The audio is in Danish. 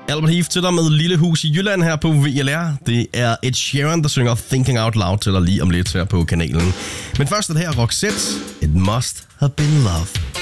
Albert Heath til dig med Lille Hus i Jylland her på VLR. Det er Ed Sheeran, der synger Thinking Out Loud til dig lige om lidt her på kanalen. Men først er det her Roxette. It must have been love.